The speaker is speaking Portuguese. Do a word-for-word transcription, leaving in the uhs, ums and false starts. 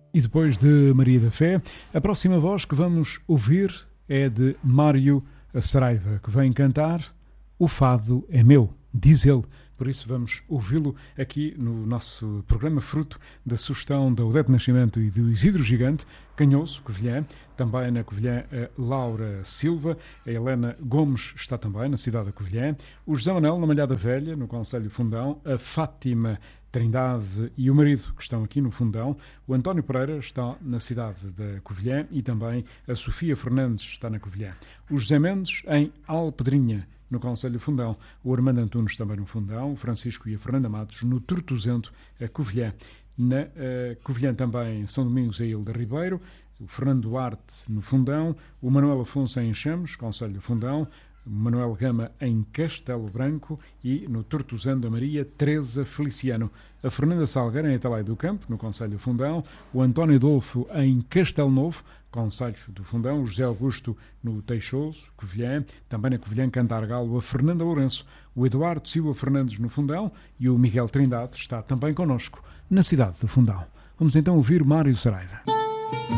E depois de Maria da Fé, a próxima voz que vamos ouvir é de Mário Saraiva, que vem cantar O Fado é Meu, diz ele. Por isso vamos ouvi-lo aqui no nosso programa, fruto da sugestão da Odete Nascimento e do Isidro Gigante, Canhoso, Covilhã, também na Covilhã a Laura Silva, a Helena Gomes está também na cidade da Covilhã, o José Manuel na Malhada Velha, no Conselho Fundão, a Fátima Trindade e o marido que estão aqui no Fundão, o António Pereira está na cidade da Covilhã e também a Sofia Fernandes está na Covilhã, o José Mendes em Alpedrinha, no Conselho Fundão, o Armando Antunes também no Fundão, o Francisco e a Fernanda Matos no Tortozento, a Covilhã. Na uh, Covilhã também São Domingos e a Ilha Ribeiro, o Fernando Duarte no Fundão, o Manuel Afonso em Chamos, Conselho Fundão, o Manuel Gama em Castelo Branco e no Tortozão da Maria, Teresa Feliciano. A Fernanda Salgueira em Atalai do Campo, no Conselho Fundão, o António Adolfo em Castelo Novo, Conselho do Fundão, o José Augusto no Teixoso, Covilhã, também na Covilhã Cantargalo, a Fernanda Lourenço, o Eduardo Silva Fernandes no Fundão e o Miguel Trindade está também connosco na cidade do Fundão. Vamos então ouvir Mário Saraiva.